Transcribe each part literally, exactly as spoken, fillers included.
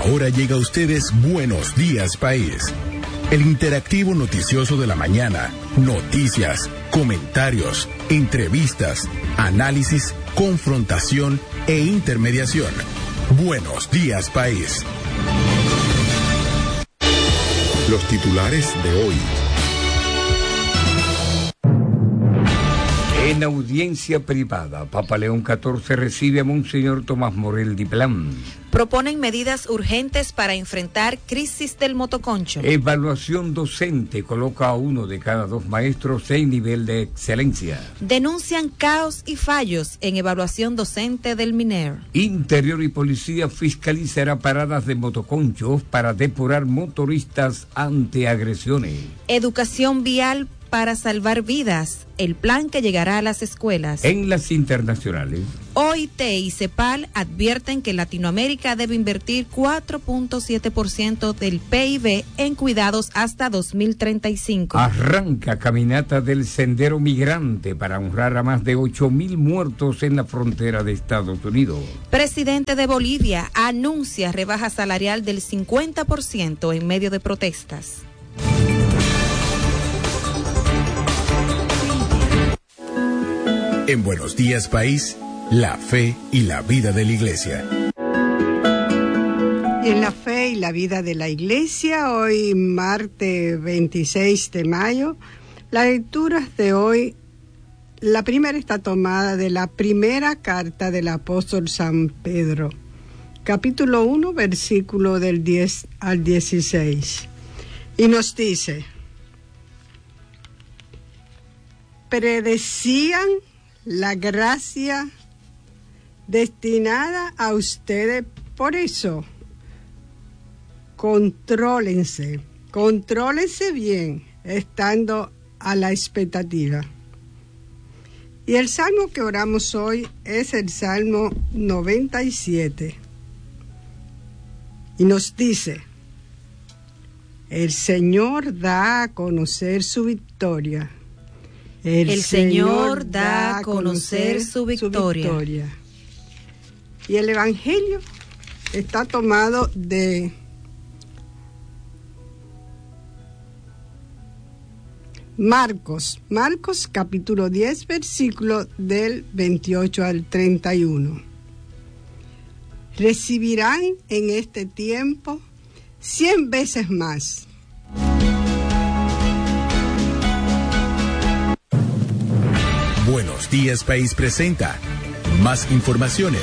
Ahora llega a ustedes Buenos Días País, el interactivo noticioso de la mañana. Noticias, comentarios, entrevistas, análisis, confrontación e intermediación. Buenos Días País. Los titulares de hoy. En audiencia privada, Papa León catorce recibe a Monseñor Tomás Morel Diplán. Proponen medidas urgentes para enfrentar crisis del motoconcho. Evaluación docente coloca a uno de cada dos maestros en nivel de excelencia. Denuncian caos y fallos en evaluación docente del MINER. Interior y Policía fiscalizará paradas de motoconchos para depurar motoristas ante agresiones. Educación vial para salvar vidas, el plan que llegará a las escuelas. En las internacionales, O I T y CEPAL advierten que Latinoamérica debe invertir cuatro punto siete por ciento del P I B en cuidados hasta dos mil treinta y cinco. Arranca caminata del Sendero Migrante para honrar a más de ocho mil muertos en la frontera de Estados Unidos. Presidente de Bolivia anuncia rebaja salarial del cincuenta por ciento en medio de protestas. En Buenos Días País, la fe y la vida de la Iglesia. En la fe y la vida de la Iglesia, hoy martes veintiséis de mayo, las lecturas de hoy, la primera está tomada de la primera carta del apóstol San Pedro, capítulo uno, versículo del diez al dieciséis, y nos dice: predecían la gracia destinada a ustedes, por eso contrólense, contrólense bien, estando a la expectativa. Y el salmo que oramos hoy es el Salmo noventa y siete, y nos dice: el Señor da a conocer su victoria. El, el Señor, Señor da a conocer, conocer su, victoria. su victoria. Y el Evangelio está tomado de Marcos, Marcos capítulo diez, versículo del veintiocho al treinta y uno. Recibirán en este tiempo cien veces más. Buenos Días País presenta más informaciones.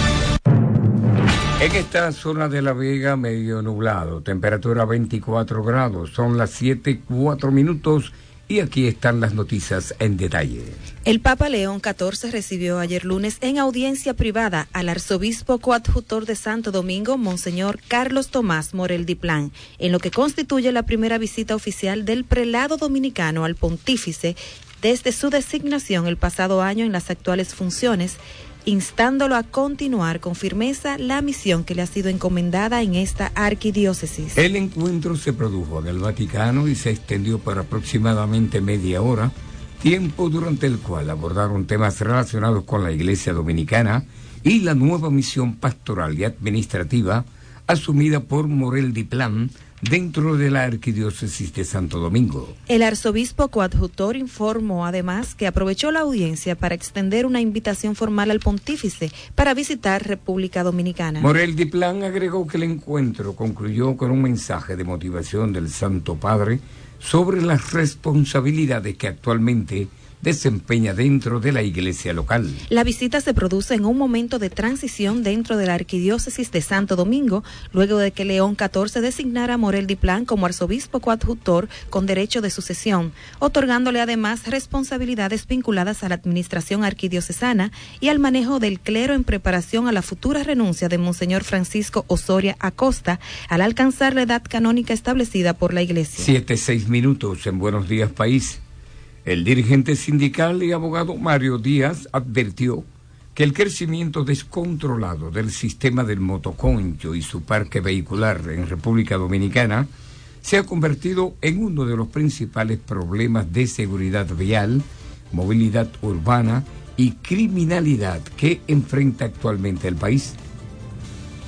En esta zona de La Vega, medio nublado, temperatura veinticuatro grados, son las siete, cuatro minutos, y aquí están las noticias en detalle. El Papa León catorce recibió ayer lunes en audiencia privada al arzobispo coadjutor de Santo Domingo, Monseñor Carlos Tomás Morel Diplán, en lo que constituye la primera visita oficial del prelado dominicano al pontífice desde su designación el pasado año en las actuales funciones, instándolo a continuar con firmeza la misión que le ha sido encomendada en esta arquidiócesis. El encuentro se produjo en el Vaticano y se extendió por aproximadamente media hora, tiempo durante el cual abordaron temas relacionados con la Iglesia Dominicana y la nueva misión pastoral y administrativa asumida por Morel Diplán dentro de la Arquidiócesis de Santo Domingo. El arzobispo coadjutor informó además que aprovechó la audiencia para extender una invitación formal al pontífice para visitar República Dominicana. Morel Diplán agregó que el encuentro concluyó con un mensaje de motivación del Santo Padre sobre las responsabilidades que actualmente desempeña dentro de la iglesia local. La visita se produce en un momento de transición dentro de la Arquidiócesis de Santo Domingo, luego de que León catorce designara a Morel Diplán como arzobispo coadjutor con derecho de sucesión, otorgándole además responsabilidades vinculadas a la administración arquidiocesana y al manejo del clero en preparación a la futura renuncia de Monseñor Francisco Osoria Acosta al alcanzar la edad canónica establecida por la iglesia. Siete, seis minutos en Buenos Días País. El dirigente sindical y abogado Mario Díaz advirtió que el crecimiento descontrolado del sistema del motoconcho y su parque vehicular en República Dominicana se ha convertido en uno de los principales problemas de seguridad vial, movilidad urbana y criminalidad que enfrenta actualmente el país.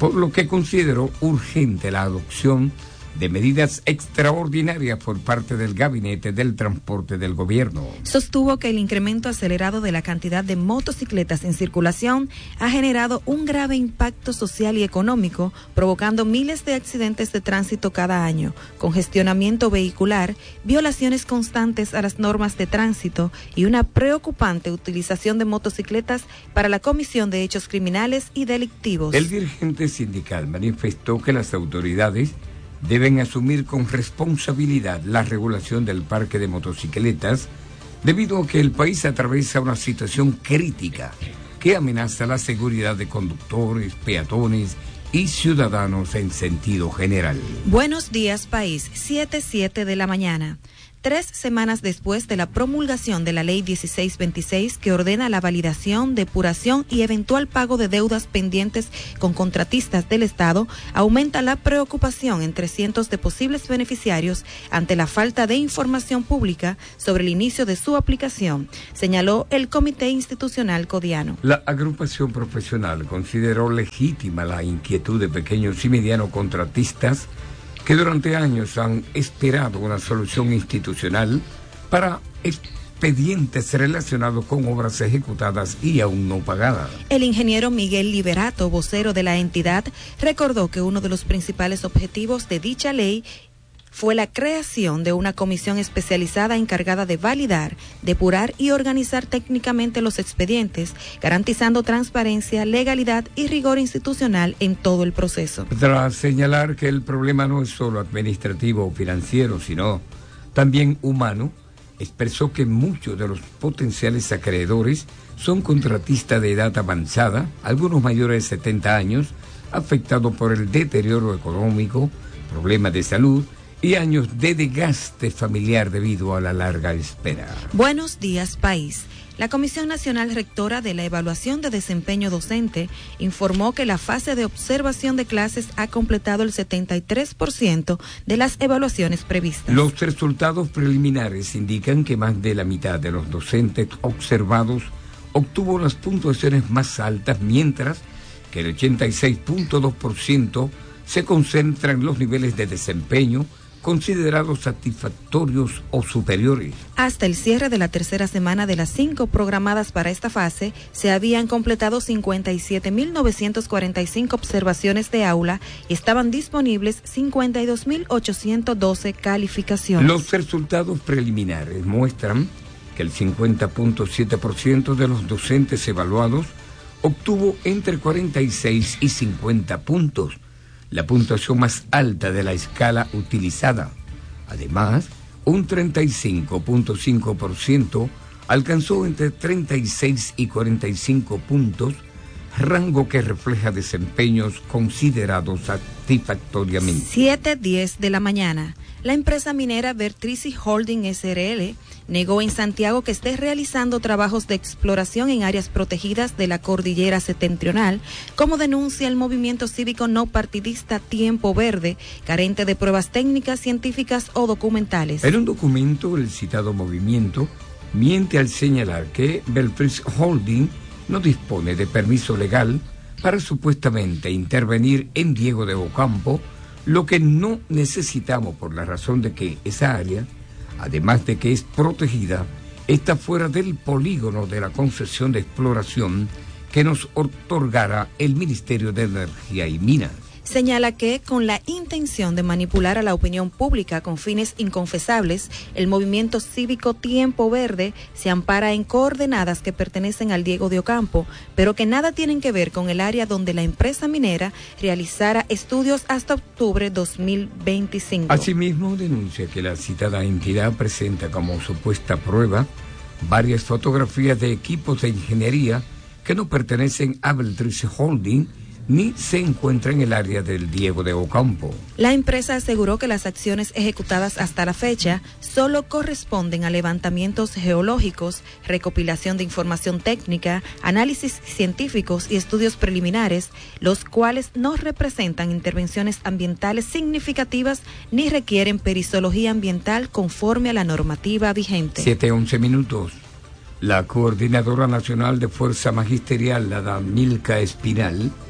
por lo que consideró urgente la adopción de medidas extraordinarias por parte del Gabinete del Transporte del Gobierno. Sostuvo que el incremento acelerado de la cantidad de motocicletas en circulación ha generado un grave impacto social y económico, provocando miles de accidentes de tránsito cada año, congestionamiento vehicular, violaciones constantes a las normas de tránsito y una preocupante utilización de motocicletas para la comisión de hechos criminales y delictivos. El dirigente sindical manifestó que las autoridades deben asumir con responsabilidad la regulación del parque de motocicletas debido a que el país atraviesa una situación crítica que amenaza la seguridad de conductores, peatones y ciudadanos en sentido general. Buenos días, país. siete siete de la mañana. Tres semanas después de la promulgación de la Ley dieciséis veintiséis, que ordena la validación, depuración y eventual pago de deudas pendientes con contratistas del Estado, aumenta la preocupación entre cientos de posibles beneficiarios ante la falta de información pública sobre el inicio de su aplicación, señaló el Comité Institucional Codiano. La agrupación profesional consideró legítima la inquietud de pequeños y medianos contratistas que durante años han esperado una solución institucional para expedientes relacionados con obras ejecutadas y aún no pagadas. El ingeniero Miguel Liberato, vocero de la entidad, recordó que uno de los principales objetivos de dicha ley fue la creación de una comisión especializada encargada de validar, depurar y organizar técnicamente los expedientes, garantizando transparencia, legalidad y rigor institucional en todo el proceso. Tras señalar que el problema no es solo administrativo o financiero, sino también humano, expresó que muchos de los potenciales acreedores son contratistas de edad avanzada, algunos mayores de setenta años, afectados por el deterioro económico, problemas de salud y años de desgaste familiar debido a la larga espera. Buenos días, país. La Comisión Nacional Rectora de la Evaluación de Desempeño Docente informó que la fase de observación de clases ha completado el setenta y tres por ciento de las evaluaciones previstas. Los resultados preliminares indican que más de la mitad de los docentes observados obtuvo las puntuaciones más altas, mientras que el ochenta y seis punto dos por ciento se concentra en los niveles de desempeño considerados satisfactorios o superiores. Hasta el cierre de la tercera semana de las cinco programadas para esta fase, se habían completado cincuenta y siete mil novecientas cuarenta y cinco observaciones de aula y estaban disponibles cincuenta y dos mil ochocientas doce calificaciones. Los resultados preliminares muestran que el cincuenta punto siete por ciento de los docentes evaluados obtuvo entre cuarenta y seis y cincuenta puntos, la puntuación más alta de la escala utilizada. Además, un treinta y cinco punto cinco por ciento alcanzó entre treinta y seis y cuarenta y cinco puntos, rango que refleja desempeños considerados satisfactoriamente. siete diez de la mañana. La empresa minera Vertrici Holding S R L negó en Santiago que esté realizando trabajos de exploración en áreas protegidas de la cordillera septentrional, como denuncia el movimiento cívico no partidista Tiempo Verde, carente de pruebas técnicas, científicas o documentales. En un documento, el citado movimiento miente al señalar que Vertrici Holding no dispone de permiso legal para supuestamente intervenir en Diego de Ocampo, lo que no necesitamos por la razón de que esa área, además de que es protegida, está fuera del polígono de la concesión de exploración que nos otorgará el Ministerio de Energía y Minas. Señala que, con la intención de manipular a la opinión pública con fines inconfesables, el movimiento cívico Tiempo Verde se ampara en coordenadas que pertenecen al Diego de Ocampo, pero que nada tienen que ver con el área donde la empresa minera realizara estudios hasta octubre dos mil veinticinco. Asimismo, denuncia que la citada entidad presenta como supuesta prueba varias fotografías de equipos de ingeniería que no pertenecen a Vertrici Holding ni se encuentra en el área del Diego de Ocampo. La empresa aseguró que las acciones ejecutadas hasta la fecha solo corresponden a levantamientos geológicos, recopilación de información técnica, análisis científicos y estudios preliminares, los cuales no representan intervenciones ambientales significativas ni requieren perizoología ambiental conforme a la normativa vigente. siete once minutos. La Coordinadora Nacional de Fuerza Magisterial, la Danilka Espinal,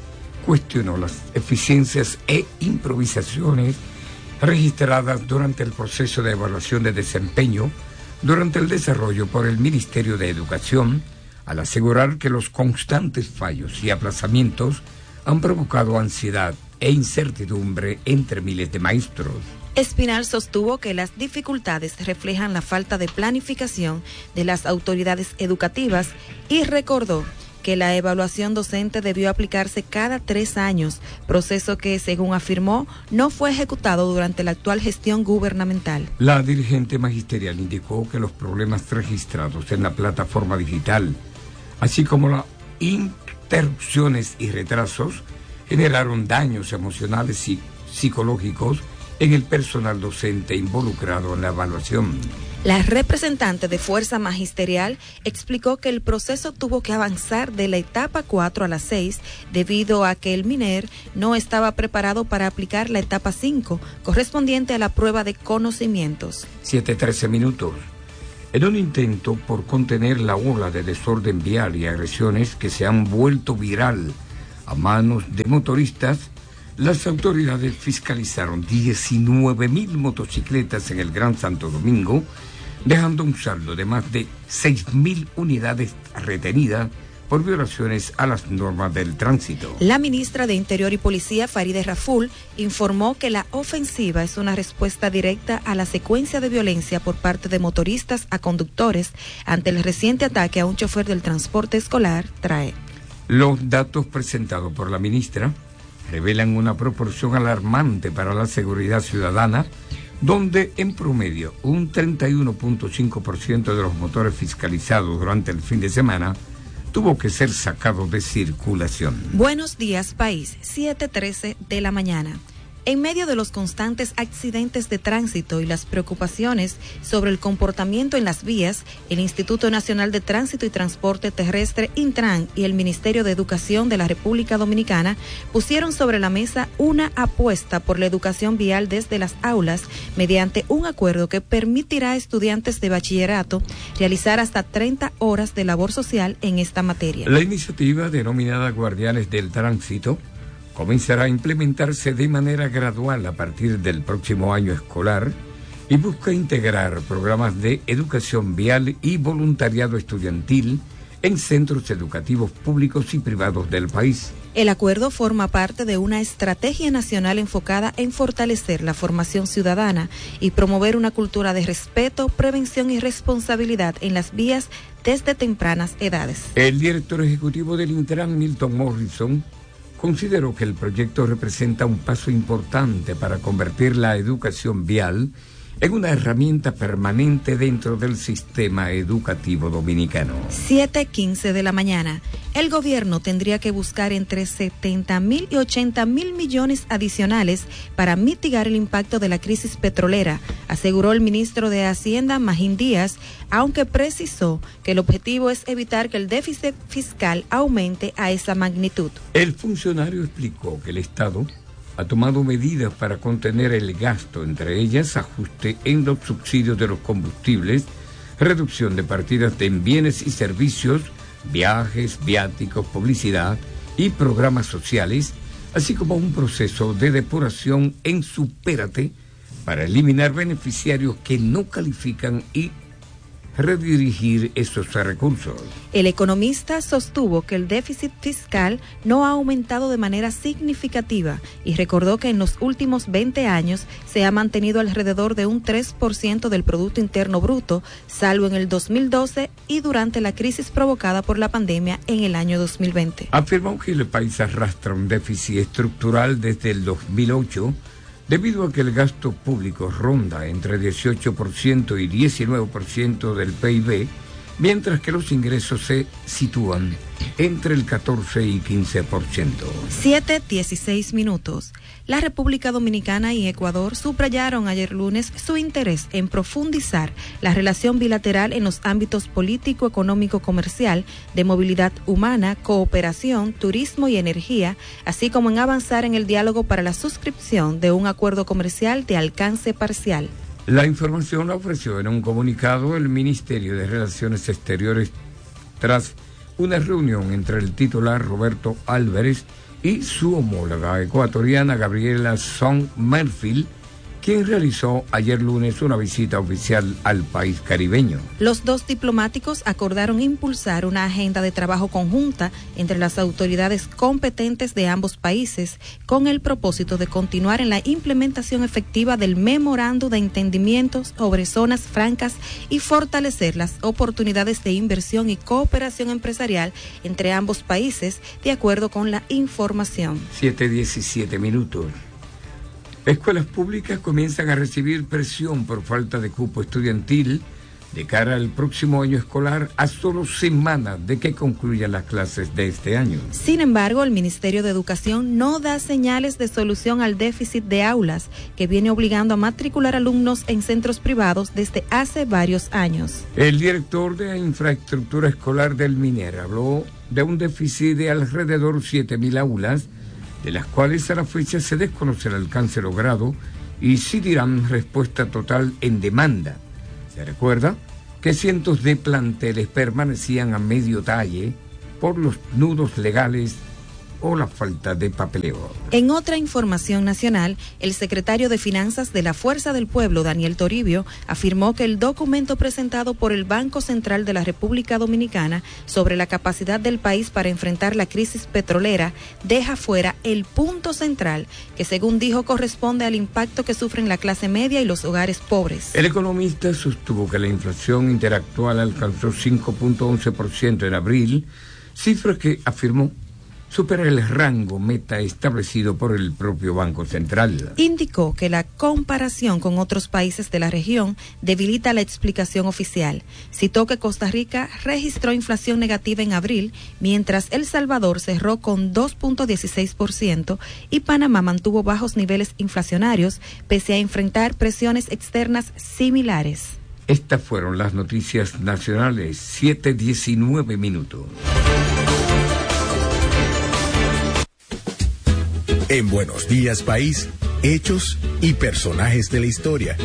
cuestionó las eficiencias e improvisaciones registradas durante el proceso de evaluación de desempeño durante el desarrollo por el Ministerio de Educación, al asegurar que los constantes fallos y aplazamientos han provocado ansiedad e incertidumbre entre miles de maestros. Espinal sostuvo que las dificultades reflejan la falta de planificación de las autoridades educativas y recordó que la evaluación docente debió aplicarse cada tres años, proceso que, según afirmó, no fue ejecutado durante la actual gestión gubernamental. La dirigente magisterial indicó que los problemas registrados en la plataforma digital, así como las interrupciones y retrasos, generaron daños emocionales y psicológicos en el personal docente involucrado en la evaluación. La representante de Fuerza Magisterial explicó que el proceso tuvo que avanzar de la etapa cuatro a la seis debido a que el MINER no estaba preparado para aplicar la etapa cinco, correspondiente a la prueba de conocimientos. siete trece minutos. En un intento por contener la ola de desorden vial y agresiones que se han vuelto viral a manos de motoristas, las autoridades fiscalizaron diecinueve mil motocicletas en el Gran Santo Domingo, dejando un saldo de más de seis mil unidades retenidas por violaciones a las normas del tránsito. La ministra de Interior y Policía, Farideh Raful, informó que la ofensiva es una respuesta directa a la secuencia de violencia por parte de motoristas a conductores ante el reciente ataque a un chofer del transporte escolar, TRAE. Los datos presentados por la ministra revelan una proporción alarmante para la seguridad ciudadana, donde en promedio un treinta y uno punto cinco por ciento de los motores fiscalizados durante el fin de semana tuvo que ser sacado de circulación. Buenos días, país. siete trece de la mañana. En medio de los constantes accidentes de tránsito y las preocupaciones sobre el comportamiento en las vías, el Instituto Nacional de Tránsito y Transporte Terrestre, Intran, y el Ministerio de Educación de la República Dominicana pusieron sobre la mesa una apuesta por la educación vial desde las aulas mediante un acuerdo que permitirá a estudiantes de bachillerato realizar hasta treinta horas de labor social en esta materia. La iniciativa, denominada Guardianes del Tránsito, comenzará a implementarse de manera gradual a partir del próximo año escolar y busca integrar programas de educación vial y voluntariado estudiantil en centros educativos públicos y privados del país. El acuerdo forma parte de una estrategia nacional enfocada en fortalecer la formación ciudadana y promover una cultura de respeto, prevención y responsabilidad en las vías desde tempranas edades. El director ejecutivo del Intran, Milton Morrison, consideró que el proyecto representa un paso importante para convertir la educación vial en una herramienta permanente dentro del sistema educativo dominicano. siete quince de la mañana. El gobierno tendría que buscar entre setenta mil y ochenta mil millones adicionales para mitigar el impacto de la crisis petrolera, aseguró el ministro de Hacienda, Magín Díaz, aunque precisó que el objetivo es evitar que el déficit fiscal aumente a esa magnitud. El funcionario explicó que el Estado ha tomado medidas para contener el gasto, entre ellas ajuste en los subsidios de los combustibles, reducción de partidas en bienes y servicios, viajes, viáticos, publicidad y programas sociales, así como un proceso de depuración en Supérate para eliminar beneficiarios que no califican y redirigir esos recursos. El economista sostuvo que el déficit fiscal no ha aumentado de manera significativa y recordó que en los últimos veinte años se ha mantenido alrededor de un tres por ciento del Producto Interno Bruto, salvo en el dos mil doce y durante la crisis provocada por la pandemia en el año dos mil veinte. Afirmó que el país arrastra un déficit estructural desde el dos mil ocho, debido a que el gasto público ronda entre dieciocho por ciento y diecinueve por ciento del P I B, mientras que los ingresos se sitúan entre el catorce y quince por ciento. siete dieciséis minutos. La República Dominicana y Ecuador subrayaron ayer lunes su interés en profundizar la relación bilateral en los ámbitos político, económico, comercial, de movilidad humana, cooperación, turismo y energía, así como en avanzar en el diálogo para la suscripción de un acuerdo comercial de alcance parcial. La información la ofreció en un comunicado el Ministerio de Relaciones Exteriores tras una reunión entre el titular Roberto Álvarez y su homóloga ecuatoriana Gabriela Song Merfield, quien realizó ayer lunes una visita oficial al país caribeño. Los dos diplomáticos acordaron impulsar una agenda de trabajo conjunta entre las autoridades competentes de ambos países con el propósito de continuar en la implementación efectiva del memorando de entendimiento sobre zonas francas y fortalecer las oportunidades de inversión y cooperación empresarial entre ambos países, de acuerdo con la información. siete diecisiete minutos. Escuelas públicas comienzan a recibir presión por falta de cupo estudiantil de cara al próximo año escolar, a solo semanas de que concluyan las clases de este año. Sin embargo, el Ministerio de Educación no da señales de solución al déficit de aulas que viene obligando a matricular alumnos en centros privados desde hace varios años. El director de infraestructura escolar del MINER habló de un déficit de alrededor siete mil aulas, de las cuales a la fecha se desconoce el alcance logrado y sí dirán respuesta total en demanda. Se recuerda que cientos de planteles permanecían a medio talle por los nudos legales o la falta de papeleo. En otra información nacional, el secretario de Finanzas de la Fuerza del Pueblo, Daniel Toribio, afirmó que el documento presentado por el Banco Central de la República Dominicana sobre la capacidad del país para enfrentar la crisis petrolera deja fuera el punto central, que según dijo corresponde al impacto que sufren la clase media y los hogares pobres. El economista sostuvo que la inflación interactual alcanzó cinco punto once por ciento en abril, cifra que afirmó supera el rango meta establecido por el propio Banco Central. Indicó que la comparación con otros países de la región debilita la explicación oficial. Citó que Costa Rica registró inflación negativa en abril, mientras El Salvador cerró con dos punto dieciséis por ciento y Panamá mantuvo bajos niveles inflacionarios pese a enfrentar presiones externas similares. Estas fueron las noticias nacionales, siete diecinueve minutos. En Buenos Días País, hechos y personajes de la historia.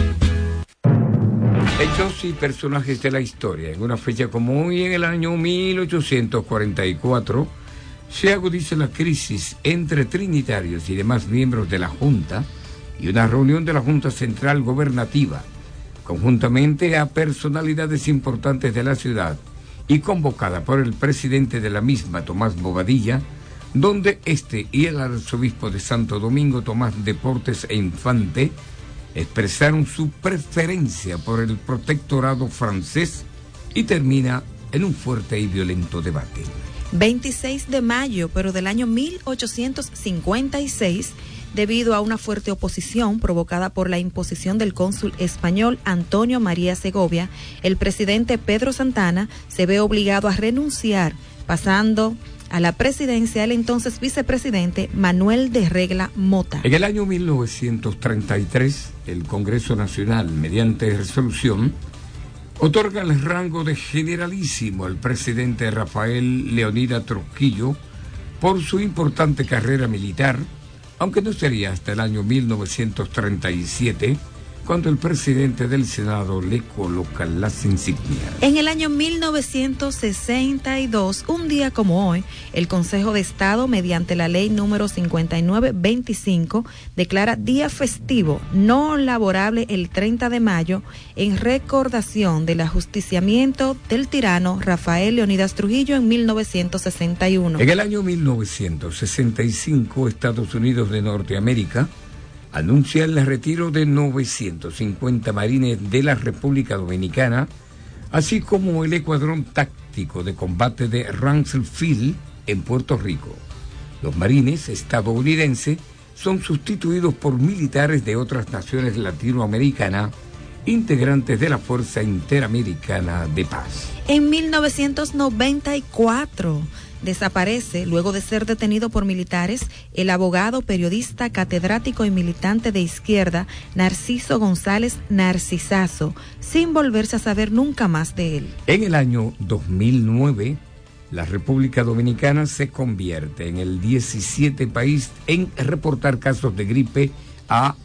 Hechos y personajes de la historia. En una fecha como hoy, en el año mil ochocientos cuarenta y cuatro, se agudiza la crisis entre trinitarios y demás miembros de la Junta y una reunión de la Junta Central Gobernativa, conjuntamente a personalidades importantes de la ciudad y convocada por el presidente de la misma, Tomás Bobadilla, donde este y el arzobispo de Santo Domingo, Tomás Deportes e Infante, expresaron su preferencia por el protectorado francés y termina en un fuerte y violento debate. veintiséis de mayo, pero del año mil ochocientos cincuenta y seis, debido a una fuerte oposición provocada por la imposición del cónsul español Antonio María Segovia, el presidente Pedro Santana se ve obligado a renunciar, pasando a la presidencia el entonces vicepresidente Manuel de Regla Mota. En el año mil novecientos treinta y tres, el Congreso Nacional, mediante resolución, otorga el rango de generalísimo al presidente Rafael Leónidas Trujillo por su importante carrera militar, aunque no sería hasta el año mil novecientos treinta y siete cuando el presidente del Senado le coloca las insignias. En el año mil novecientos sesenta y dos, un día como hoy, el Consejo de Estado, mediante la ley número cincuenta y nueve veinticinco, declara día festivo no laborable el treinta de mayo en recordación del ajusticiamiento del tirano Rafael Leónidas Trujillo en mil novecientos sesenta y uno. En el año mil novecientos sesenta y cinco, Estados Unidos de Norteamérica anuncia el retiro de novecientos cincuenta marines de la República Dominicana, así como el escuadrón táctico de combate de Ramsey Field en Puerto Rico. Los marines estadounidenses son sustituidos por militares de otras naciones latinoamericanas, integrantes de la Fuerza Interamericana de Paz. En mil novecientos noventa y cuatro desaparece, luego de ser detenido por militares, el abogado, periodista, catedrático y militante de izquierda Narciso González Narcisazo, sin volverse a saber nunca más de él. En el año dos mil nueve, la República Dominicana se convierte en el diecisiete país en reportar casos de gripe A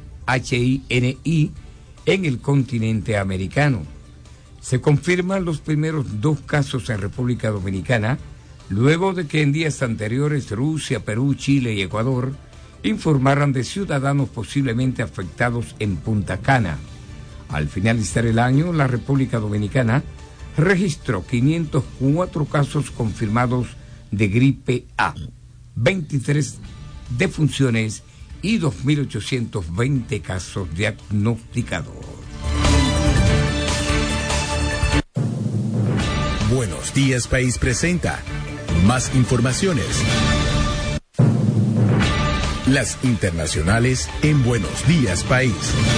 H I N I en el continente americano. Se confirman los primeros dos casos en República Dominicana, luego de que en días anteriores Rusia, Perú, Chile y Ecuador informaran de ciudadanos posiblemente afectados en Punta Cana. Al finalizar el año, la República Dominicana registró quinientos cuatro casos confirmados de gripe A, veintitrés defunciones y dos mil ochocientos veinte casos diagnosticados. Buenos Días País presenta más informaciones. Las internacionales en Buenos Días País.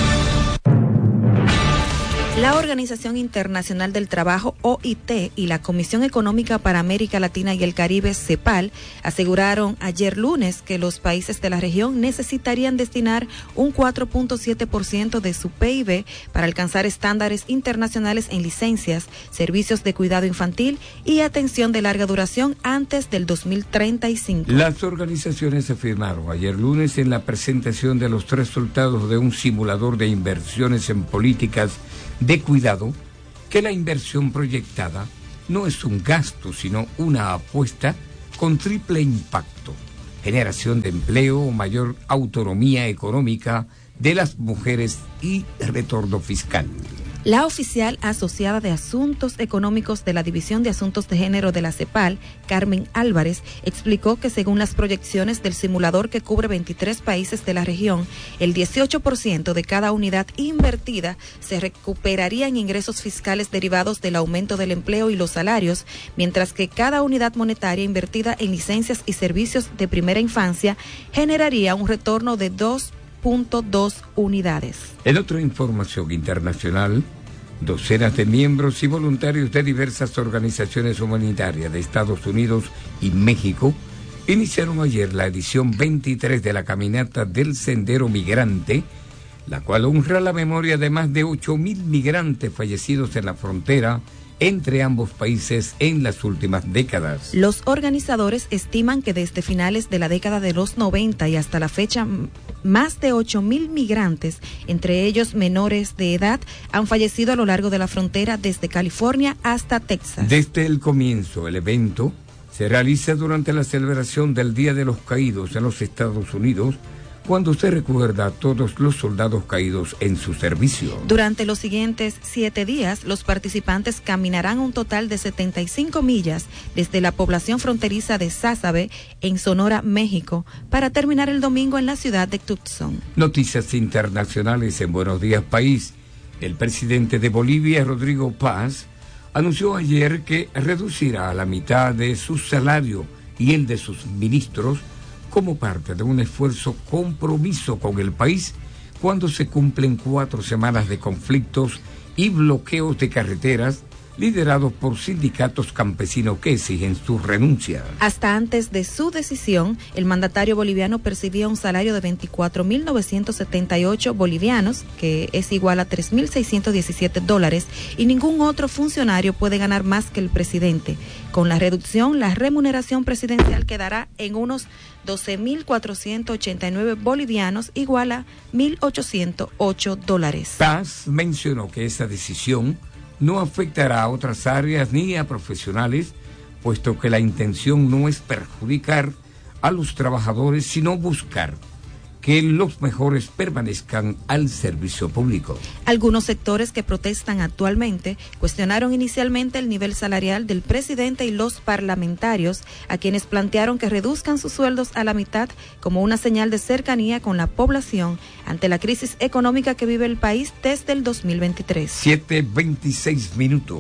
La Organización Internacional del Trabajo, O I T, y la Comisión Económica para América Latina y el Caribe, CEPAL, aseguraron ayer lunes que los países de la región necesitarían destinar un cuatro punto siete por ciento de su P I B para alcanzar estándares internacionales en licencias, servicios de cuidado infantil y atención de larga duración antes del dos mil treinta y cinco. Las organizaciones afirmaron ayer lunes en la presentación de los resultados de un simulador de inversiones en políticas de cuidado que la inversión proyectada no es un gasto, sino una apuesta con triple impacto: generación de empleo, mayor autonomía económica de las mujeres y retorno fiscal. La oficial asociada de Asuntos Económicos de la División de Asuntos de Género de la CEPAL, Carmen Álvarez, explicó que según las proyecciones del simulador que cubre veintitrés países de la región, el dieciocho por ciento de cada unidad invertida se recuperaría en ingresos fiscales derivados del aumento del empleo y los salarios, mientras que cada unidad monetaria invertida en licencias y servicios de primera infancia generaría un retorno de dos punto dos unidades. En otra información internacional, docenas de miembros y voluntarios de diversas organizaciones humanitarias de Estados Unidos y México iniciaron ayer la edición veintitrés de la Caminata del Sendero Migrante, la cual honra la memoria de más de ocho mil migrantes fallecidos en la frontera entre ambos países en las últimas décadas. Los organizadores estiman que desde finales de la década de los noventa y hasta la fecha, más de ocho mil migrantes, entre ellos menores de edad, han fallecido a lo largo de la frontera desde California hasta Texas. Desde el comienzo, el evento se realiza durante la celebración del Día de los Caídos en los Estados Unidos, cuando se recuerda a todos los soldados caídos en su servicio. Durante los siguientes siete días, los participantes caminarán un total de setenta y cinco millas desde la población fronteriza de Sázabe, en Sonora, México, para terminar el domingo en la ciudad de Tucson. Noticias internacionales en Buenos Días País. El presidente de Bolivia, Rodrigo Paz, anunció ayer que reducirá a la mitad de su salario y el de sus ministros como parte de un esfuerzo compromiso con el país cuando se cumplen cuatro semanas de conflictos y bloqueos de carreteras liderados por sindicatos campesinos que exigen su renuncia. Hasta antes de su decisión, el mandatario boliviano percibía un salario de veinticuatro mil novecientos setenta y ocho bolivianos, que es igual a tres mil seiscientos diecisiete dólares, y ningún otro funcionario puede ganar más que el presidente. Con la reducción, la remuneración presidencial quedará en unos doce mil cuatrocientos ochenta y nueve bolivianos, igual a mil ochocientos ocho dólares. Paz mencionó que esa decisión no afectará a otras áreas ni a profesionales, puesto que la intención no es perjudicar a los trabajadores, sino buscar que los mejores permanezcan al servicio público. Algunos sectores que protestan actualmente cuestionaron inicialmente el nivel salarial del presidente y los parlamentarios, a quienes plantearon que reduzcan sus sueldos a la mitad como una señal de cercanía con la población ante la crisis económica que vive el país desde el dos mil veintitrés. siete veintiséis minutos.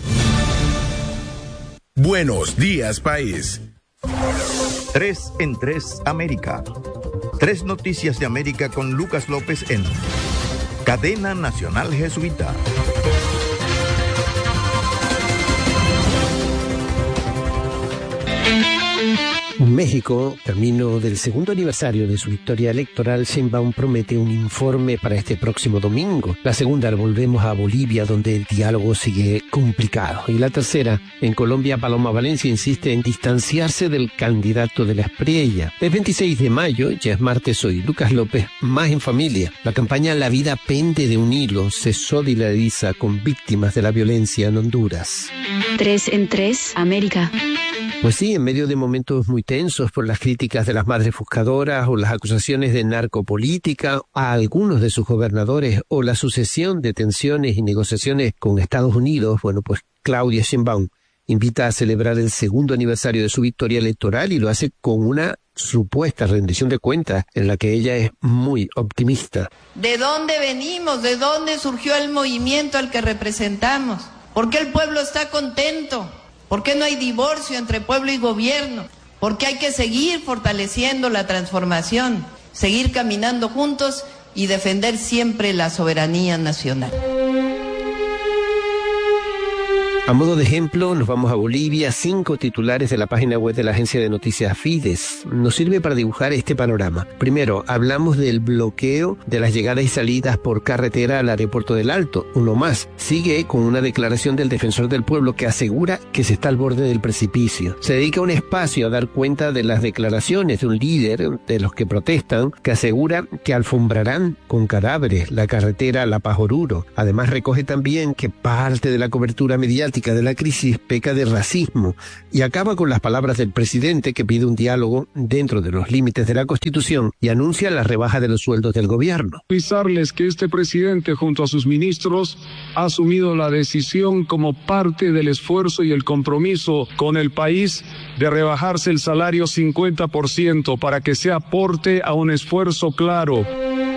Buenos Días País. Tres en tres América. Tres noticias de América con Lucas López en Cadena Nacional Jesuita. México, camino del segundo aniversario de su victoria electoral, Sheinbaum promete un informe para este próximo domingo. La segunda, volvemos a Bolivia, donde el diálogo sigue complicado. Y la tercera, en Colombia, Paloma Valencia insiste en distanciarse del candidato de la Espriella. El veintiséis de mayo, ya es martes hoy, Lucas López, más en familia. La campaña La vida pende de un hilo se solidariza con víctimas de la violencia en Honduras. Tres en tres, América. Pues sí, en medio de momentos muy tensos por las críticas de las madres buscadoras o las acusaciones de narcopolítica a algunos de sus gobernadores o la sucesión de tensiones y negociaciones con Estados Unidos, bueno, pues Claudia Sheinbaum invita a celebrar el segundo aniversario de su victoria electoral y lo hace con una supuesta rendición de cuentas en la que ella es muy optimista. ¿De dónde venimos? ¿De dónde surgió el movimiento al que representamos? ¿Por qué el pueblo está contento? ¿Por qué no hay divorcio entre pueblo y gobierno? ¿Por qué hay que seguir fortaleciendo la transformación, seguir caminando juntos y defender siempre la soberanía nacional? A modo de ejemplo, nos vamos a Bolivia. Cinco titulares de la página web de la agencia de noticias Fides nos sirve para dibujar este panorama. Primero, hablamos del bloqueo de las llegadas y salidas por carretera al aeropuerto del Alto. Uno más, sigue con una declaración del defensor del pueblo que asegura que se está al borde del precipicio. Se dedica un espacio a dar cuenta de las declaraciones de un líder de los que protestan que asegura que alfombrarán con cadáveres la carretera La Paz Oruro. Además, recoge también que parte de la cobertura mediática de la crisis peca de racismo y acaba con las palabras del presidente que pide un diálogo dentro de los límites de la Constitución y anuncia la rebaja de los sueldos del gobierno. Avisarles que este presidente junto a sus ministros ha asumido la decisión como parte del esfuerzo y el compromiso con el país de rebajarse el salario cincuenta por ciento para que se aporte a un esfuerzo claro.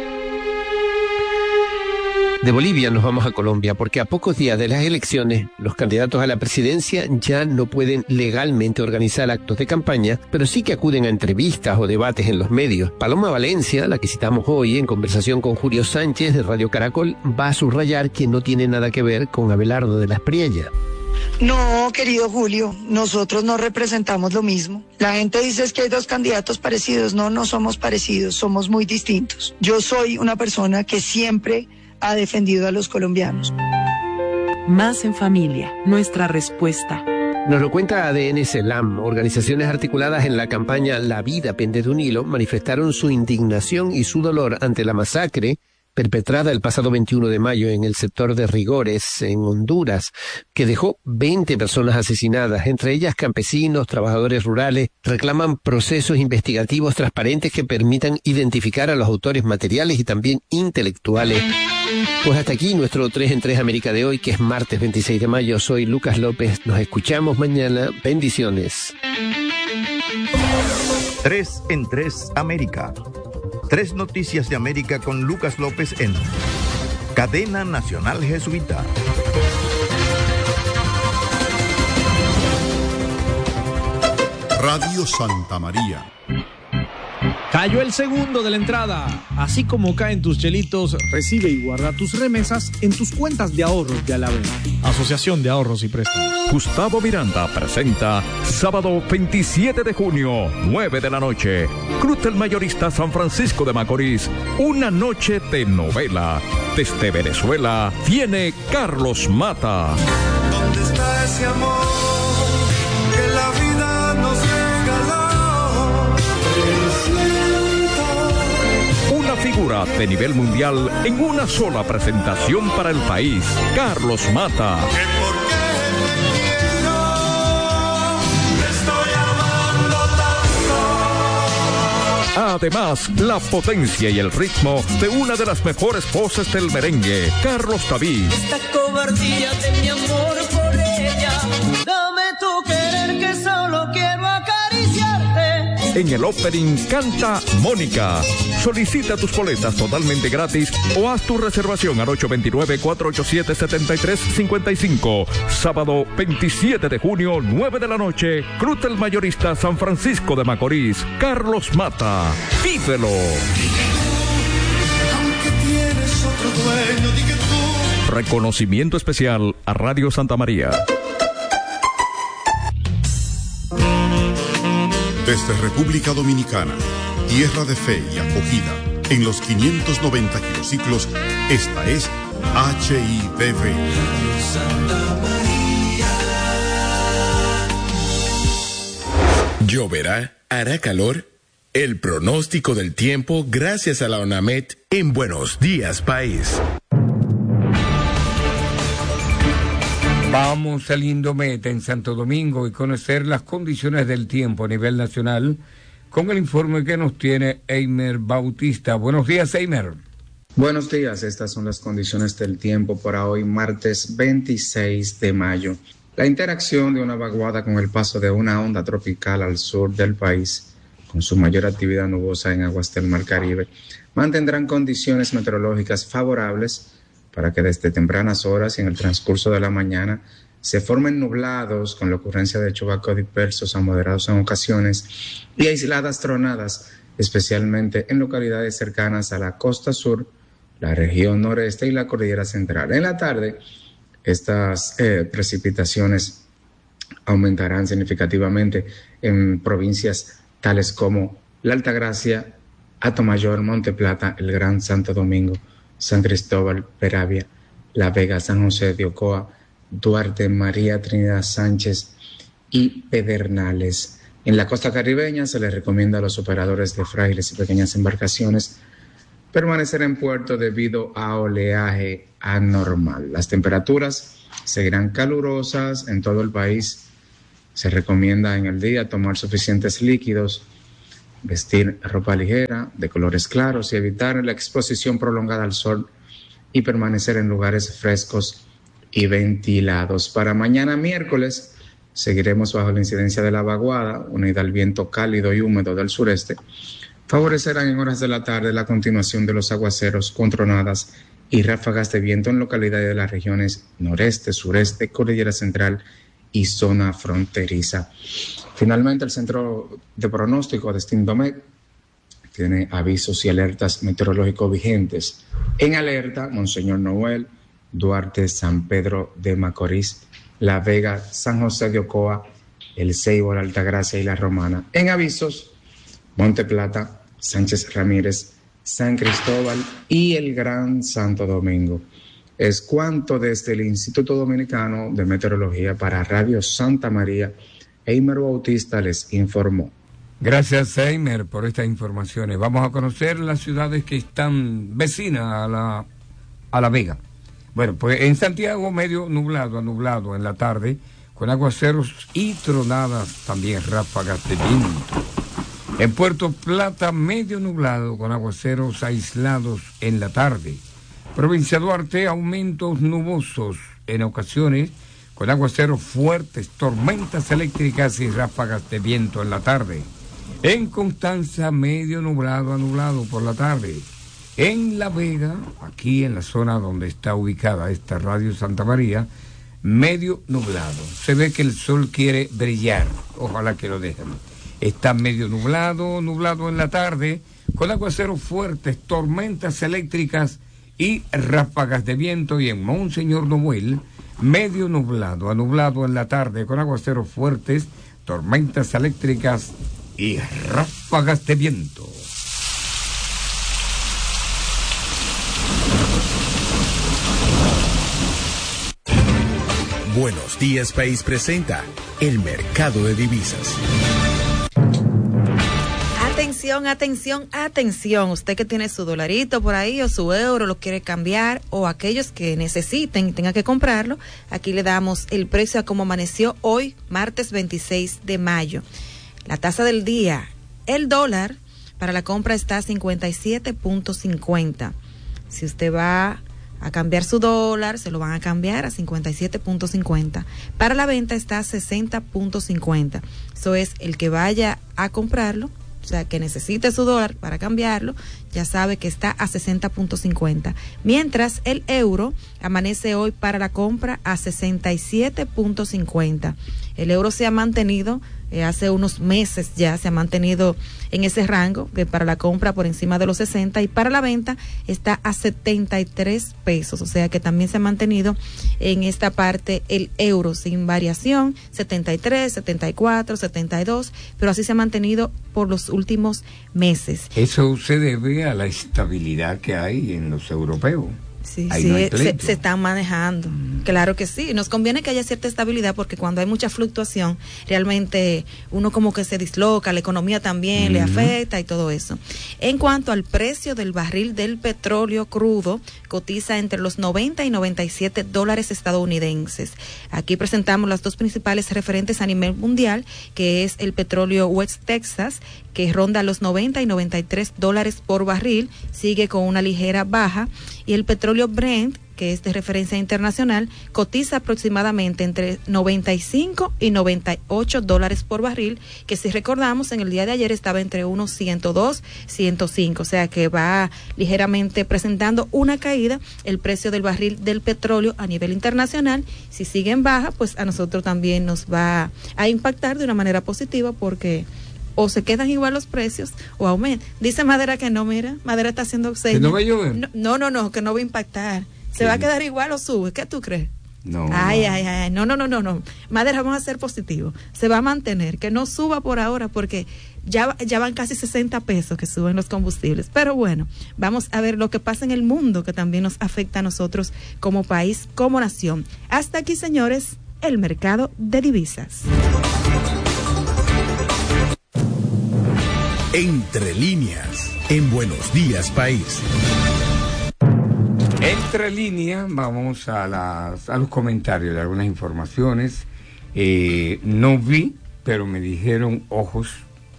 De Bolivia nos vamos a Colombia, porque a pocos días de las elecciones, los candidatos a la presidencia ya no pueden legalmente organizar actos de campaña, pero sí que acuden a entrevistas o debates en los medios. Paloma Valencia, la que citamos hoy en conversación con Julio Sánchez de Radio Caracol, va a subrayar que no tiene nada que ver con Abelardo de la Espriella. No, querido Julio, nosotros no representamos lo mismo. La gente dice es que hay dos candidatos parecidos. No, no somos parecidos, somos muy distintos. Yo soy una persona que siempre ha defendido a los colombianos. Más en familia, nuestra respuesta. Nos lo cuenta A D N CELAM. Organizaciones articuladas en la campaña La vida pende de un hilo manifestaron su indignación y su dolor ante la masacre perpetrada el pasado veintiuno de mayo en el sector de Rigores, en Honduras, que dejó veinte personas asesinadas, entre ellas campesinos, trabajadores rurales. Reclaman procesos investigativos transparentes que permitan identificar a los autores materiales y también intelectuales. Pues hasta aquí nuestro tres en tres América de hoy, que es martes veintiséis de mayo. Soy Lucas López. Nos escuchamos mañana. Bendiciones. tres en tres América. Tres noticias de América con Lucas López en Cadena Nacional Jesuita. Radio Santa María. Cayó el segundo de la entrada. Así como caen tus chelitos, recibe y guarda tus remesas en tus cuentas de ahorros de Alavena. Asociación de Ahorros y Préstamos. Gustavo Miranda presenta sábado veintisiete de junio, nueve de la noche. Cruz del Mayorista San Francisco de Macorís. Una noche de novela. Desde Venezuela viene Carlos Mata. ¿Dónde está ese amor que la vida nos regaló? Una figura de nivel mundial en una sola presentación para el país. Carlos Mata. Además, la potencia y el ritmo de una de las mejores voces del merengue, Carlos David. Esta cobardía de mi amor por ella, dame tu querer que solo quiero acariciarte. En el opening canta Mónica. Solicita tus boletas totalmente gratis o haz tu reservación al ocho dos nueve, cuatro ocho siete, siete tres cinco cinco. Sábado veintisiete de junio, nueve de la noche, Cruz del Mayorista San Francisco de Macorís. Carlos Mata. ¡Vívelo! Aunque tienes otro dueño, di que tú. Reconocimiento especial a Radio Santa María. Desde República Dominicana, tierra de fe y acogida, en los quinientos noventa kilociclos, esta es H I D V. ¿Lloverá? ¿Hará calor? El pronóstico del tiempo gracias a la ONAMED en Buenos Días País. Vamos al Indomet en Santo Domingo y conocer las condiciones del tiempo a nivel nacional con el informe que nos tiene Eimer Bautista. Buenos días, Eimer. Buenos días, estas son las condiciones del tiempo para hoy, martes veintiséis de mayo. La interacción de una vaguada con el paso de una onda tropical al sur del país, con su mayor actividad nubosa en aguas del Mar Caribe, mantendrán condiciones meteorológicas favorables para que desde tempranas horas y en el transcurso de la mañana se formen nublados con la ocurrencia de chubascos dispersos a moderados en ocasiones y aisladas tronadas, especialmente en localidades cercanas a la costa sur, la región noreste y la cordillera central. En la tarde, estas eh, precipitaciones aumentarán significativamente en provincias tales como La Altagracia, Atomayor, Monte Plata, el Gran Santo Domingo, San Cristóbal, Peravia, La Vega, San José de Ocoa, Duarte, María Trinidad Sánchez y Pedernales. En la costa caribeña se les recomienda a los operadores de frágiles y pequeñas embarcaciones permanecer en puerto debido a oleaje anormal. Las temperaturas seguirán calurosas en todo el país. Se recomienda en el día tomar suficientes líquidos, vestir ropa ligera, de colores claros y evitar la exposición prolongada al sol y permanecer en lugares frescos y ventilados. Para mañana miércoles seguiremos bajo la incidencia de la vaguada, unida al viento cálido y húmedo del sureste. Favorecerán en horas de la tarde la continuación de los aguaceros con tronadas y ráfagas de viento en localidades de las regiones noreste, sureste, cordillera central y zona fronteriza. Finalmente, el Centro de Pronóstico de Indomet tiene avisos y alertas meteorológicos vigentes. En alerta, Monseñor Noel, Duarte, San Pedro de Macorís, La Vega, San José de Ocoa, El Ceibo, La Altagracia y La Romana. En avisos, Monte Plata, Sánchez Ramírez, San Cristóbal y el Gran Santo Domingo. Es cuanto desde el Instituto Dominicano de Meteorología para Radio Santa María, Eimer Bautista les informó. Gracias, Eimer, por estas informaciones. Vamos a conocer las ciudades que están vecinas a la, a la Vega. Bueno, pues en Santiago medio nublado a nublado en la tarde, con aguaceros y tronadas, también ráfagas de viento. En Puerto Plata medio nublado con aguaceros aislados en la tarde. Provincia Duarte, aumentos nubosos en ocasiones, con aguaceros fuertes, tormentas eléctricas y ráfagas de viento en la tarde. En Constanza, medio nublado a nublado por la tarde. En La Vega, aquí en la zona donde está ubicada esta Radio Santa María, medio nublado. Se ve que el sol quiere brillar, ojalá que lo dejen. Está medio nublado, nublado en la tarde, con aguaceros fuertes, tormentas eléctricas y ráfagas de viento. Y en Monseñor Noel, medio nublado a nublado en la tarde, con aguaceros fuertes, tormentas eléctricas y ráfagas de viento. Buenos Días País presenta el mercado de divisas. Atención, atención, atención. Usted que tiene su dolarito por ahí o su euro, lo quiere cambiar, o aquellos que necesiten y tengan que comprarlo, aquí le damos el precio a como amaneció hoy, martes veintiséis de mayo. La tasa del día, el dólar para la compra está a cincuenta y siete punto cincuenta. Si usted va a cambiar su dólar, se lo van a cambiar a cincuenta y siete punto cincuenta. Para la venta está a sesenta punto cincuenta. Eso es, el que vaya a comprarlo, o sea, que necesite su dólar para cambiarlo, ya sabe que está a sesenta punto cincuenta. Mientras el euro amanece hoy para la compra a sesenta y siete punto cincuenta. El euro se ha mantenido, eh, hace unos meses ya se ha mantenido en ese rango, que para la compra por encima de los sesenta, y para la venta está a setenta y tres pesos, o sea que también se ha mantenido en esta parte el euro sin variación, setenta y tres, setenta y cuatro, setenta y dos, pero así se ha mantenido por los últimos meses. Eso se debe a la estabilidad que hay en los europeos. Sí, Ahí sí, no hay se, se están manejando. Mm. Claro que sí. Nos conviene que haya cierta estabilidad porque cuando hay mucha fluctuación, realmente uno como que se disloca, la economía también mm. le afecta y todo eso. En cuanto al precio del barril del petróleo crudo, cotiza entre los noventa y noventa y siete dólares estadounidenses. Aquí presentamos las dos principales referentes a nivel mundial, que es el petróleo West Texas, que ronda los noventa y noventa y tres dólares por barril, sigue con una ligera baja, y el petróleo Brent, que es de referencia internacional, cotiza aproximadamente entre noventa y cinco y noventa y ocho dólares por barril, que si recordamos en el día de ayer estaba entre unos ciento dos, ciento cinco, o sea que va ligeramente presentando una caída el precio del barril del petróleo a nivel internacional. Si sigue en baja, pues a nosotros también nos va a impactar de una manera positiva porque o se quedan igual los precios o aumentan. Dice Madera que no, mira, Madera está haciendo seis. ¿Que no va a llover? No, no, no, no, que no va a impactar. ¿Se va a quedar igual o sube? ¿Qué tú crees? No. Ay, no. ay, ay, no, no, no, no, no. Madera, vamos a ser positivos. Se va a mantener, que no suba por ahora porque ya, ya van casi sesenta pesos que suben los combustibles. Pero bueno, vamos a ver lo que pasa en el mundo que también nos afecta a nosotros como país, como nación. Hasta aquí, señores, el mercado de divisas. Entre líneas, en Buenos Días País. Entre líneas, vamos a, las, a los comentarios de algunas informaciones. Eh, no vi, pero me dijeron ojos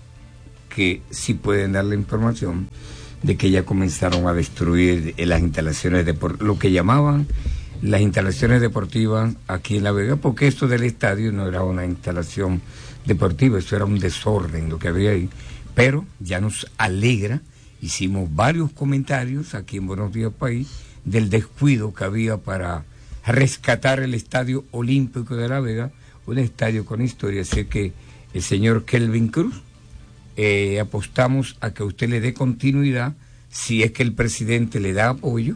que sí pueden dar la información de que ya comenzaron a destruir las instalaciones deportivas, lo que llamaban las instalaciones deportivas aquí en La Vega, porque esto del estadio no era una instalación deportiva, eso era un desorden lo que había ahí. Pero ya nos alegra, hicimos varios comentarios aquí en Buenos Días País del descuido que había para rescatar el Estadio Olímpico de La Vega, un estadio con historia. Así que el señor Kelvin Cruz, eh, apostamos a que usted le dé continuidad, si es que el presidente le da apoyo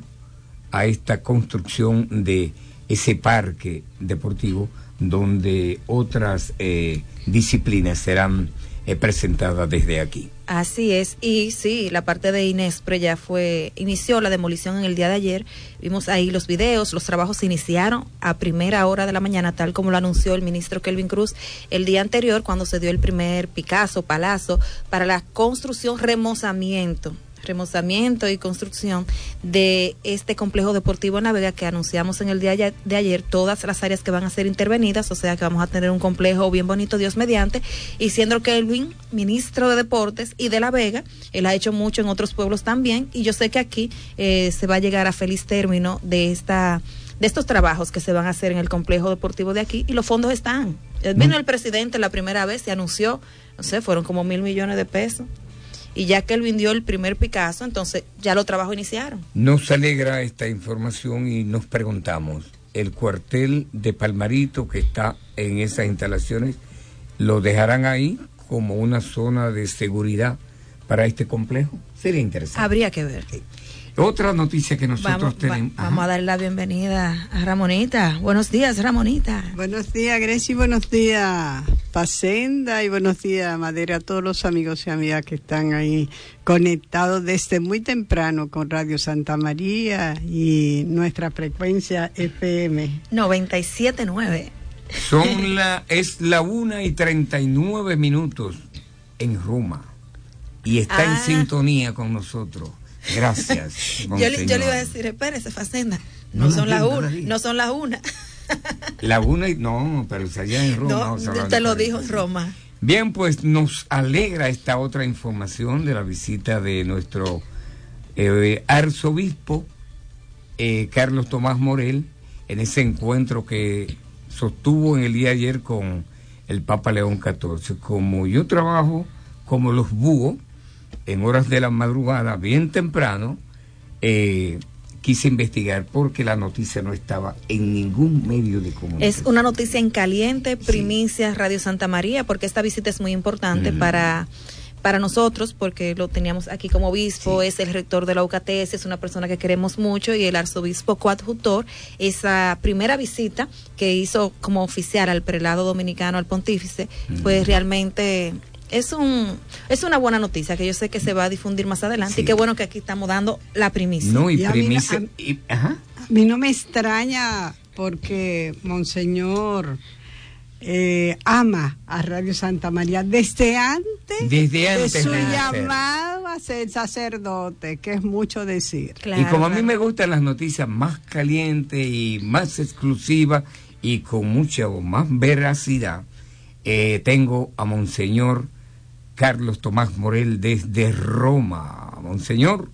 a esta construcción de ese parque deportivo donde otras eh, disciplinas serán eh, presentada desde aquí. Así es, y sí, la parte de Inespre ya fue, inició la demolición en el día de ayer, vimos ahí los videos, los trabajos se iniciaron a primera hora de la mañana, tal como lo anunció el ministro Kelvin Cruz el día anterior, cuando se dio el primer picazo, palazo, para la construcción, remozamiento, remozamiento y construcción de este complejo deportivo en La Vega que anunciamos en el día de ayer, todas las áreas que van a ser intervenidas, o sea que vamos a tener un complejo bien bonito, Dios mediante, y siendo Kelvin ministro de Deportes y de La Vega, él ha hecho mucho en otros pueblos también, y yo sé que aquí eh, se va a llegar a feliz término de esta de estos trabajos que se van a hacer en el complejo deportivo de aquí, y los fondos están. Vino el presidente la primera vez y anunció, no sé, fueron como mil millones de pesos. Y ya que él vendió el primer Picasso, entonces ya los trabajos iniciaron. Nos alegra esta información y nos preguntamos, ¿el cuartel de Palmarito que está en esas instalaciones, lo dejarán ahí como una zona de seguridad para este complejo? Sería interesante. Habría que ver. Sí. Otra noticia que nosotros vamos, tenemos. Va, vamos a darle la bienvenida a Ramonita. Buenos días, Ramonita. Buenos días, Grecia, buenos días, Facenda, y buenos días, Madera, a todos los amigos y amigas que están ahí conectados desde muy temprano con Radio Santa María y nuestra frecuencia F M. noventa y siete punto nueve. Son la, es la una y treinta y nueve minutos en Roma. Y está ah. en sintonía con nosotros. Gracias. yo, le, yo le iba a decir, espérese, Facenda, no, no son las una, no son las una. La una y no, pero es allá en Roma. No, te lo dijo en Roma. Bien, pues nos alegra esta otra información de la visita de nuestro eh, arzobispo eh, Carlos Tomás Morel en ese encuentro que sostuvo en el día de ayer con el Papa León catorce. Como yo trabajo como los búhos en horas de la madrugada, bien temprano, eh, quise investigar porque la noticia no estaba en ningún medio de comunicación. Es una noticia en caliente, primicia, sí. Radio Santa María, porque esta visita es muy importante mm. para, para nosotros, porque lo teníamos aquí como obispo, sí. Es el rector de la U C A T S, es una persona que queremos mucho, y el arzobispo coadjutor, esa primera visita que hizo como oficial al prelado dominicano, al pontífice, mm. pues realmente es un es una buena noticia que yo sé que se va a difundir más adelante, sí. Y qué bueno que aquí estamos dando la primicia. No, y, y primicia. A mí, a, y, ajá. a mí no me extraña porque Monseñor eh, ama a Radio Santa María desde antes, desde antes de su de llamado a ser sacerdote, que es mucho decir. Claro, y como a mí me gustan las noticias más calientes y más exclusivas y con mucha o más veracidad, eh, tengo a Monseñor Carlos Tomás Morel desde Roma. Monseñor.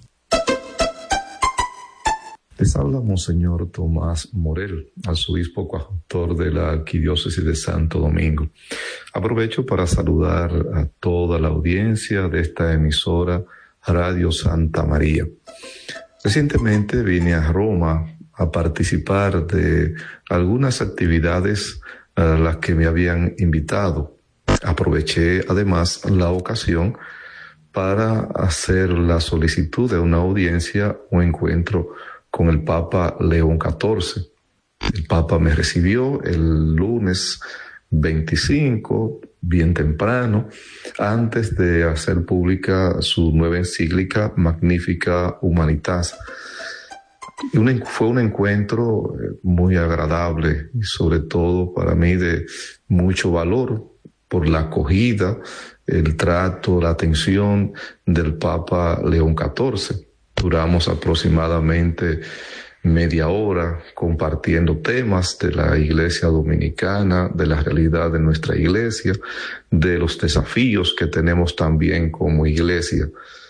Les habla Monseñor Tomás Morel, arzobispo coadjutor de la Arquidiócesis de Santo Domingo. Aprovecho para saludar a toda la audiencia de esta emisora Radio Santa María. Recientemente vine a Roma a participar de algunas actividades a las que me habían invitado. Aproveché además la ocasión para hacer la solicitud de una audiencia o encuentro con el Papa León catorce. El Papa me recibió el lunes veinticinco, bien temprano, antes de hacer pública su nueva encíclica Magnificat Humanitas. Y un, fue un encuentro muy agradable y sobre todo para mí de mucho valor por la acogida, el trato, la atención del Papa León catorce. Duramos aproximadamente media hora compartiendo temas de la Iglesia Dominicana, de la realidad de nuestra Iglesia, de los desafíos que tenemos también como Iglesia.